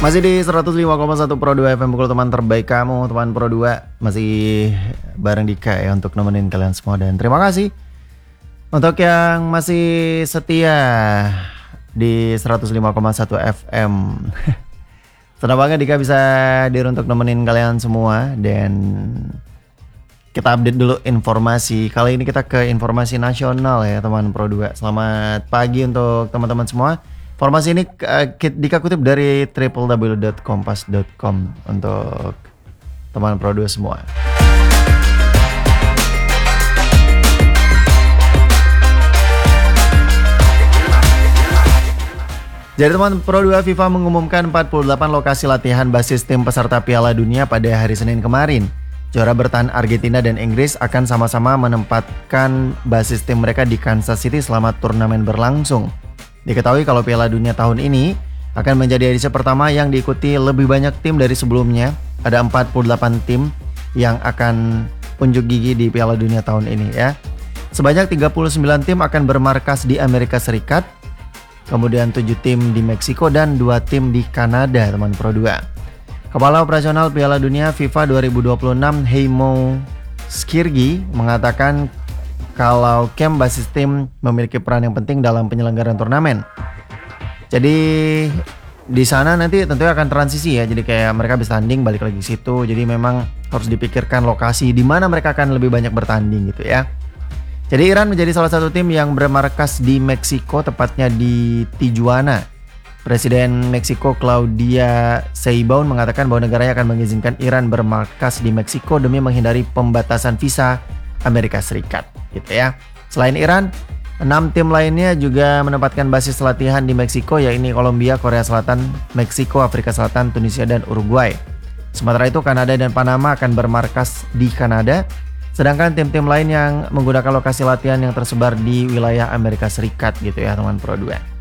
Masih di 105,1 Pro 2 FM, pukul teman terbaik kamu, teman Pro 2. Masih bareng Dika ya untuk nemenin kalian semua. Dan terima kasih untuk yang masih setia di 105,1 FM. Senang banget Dika bisa hadir untuk nemenin kalian semua. Dan kita update dulu informasi. Kali ini kita ke informasi nasional ya teman Pro 2. Selamat pagi untuk teman-teman semua. Informasi ini Dika kutip dari www.kompas.com untuk teman Pro 2 semua. Jadi teman Pro 2, FIFA mengumumkan 48 lokasi latihan basis tim peserta Piala Dunia pada hari Senin kemarin. Juara bertahan Argentina dan Inggris akan sama-sama menempatkan basis tim mereka di Kansas City selama turnamen berlangsung. Diketahui kalau Piala Dunia tahun ini akan menjadi edisi pertama yang diikuti lebih banyak tim dari sebelumnya. Ada 48 tim yang akan unjuk gigi di Piala Dunia tahun ini ya. Sebanyak 39 tim akan bermarkas di Amerika Serikat, kemudian 7 tim di Meksiko dan 2 tim di Kanada, teman Pro 2. Kepala Operasional Piala Dunia FIFA 2026 Heimo Skirgi mengatakan kalau camp basis tim memiliki peran yang penting dalam penyelenggaraan turnamen. Jadi di sana nanti tentunya akan transisi ya. Jadi kayak mereka bisa tanding balik lagi situ. Jadi memang harus dipikirkan lokasi di mana mereka akan lebih banyak bertanding gitu ya. Jadi Iran menjadi salah satu tim yang bermarkas di Meksiko, tepatnya di Tijuana. Presiden Meksiko Claudia Sheinbaum mengatakan bahwa negaranya akan mengizinkan Iran bermarkas di Meksiko demi menghindari pembatasan visa Amerika Serikat gitu ya. Selain Iran, 6 tim lainnya juga menempatkan basis latihan di Meksiko, yakni Kolombia, Korea Selatan, Meksiko, Afrika Selatan, Tunisia, dan Uruguay. Sementara itu Kanada dan Panama akan bermarkas di Kanada, sedangkan tim-tim lain yang menggunakan lokasi latihan yang tersebar di wilayah Amerika Serikat gitu ya teman Pro 2.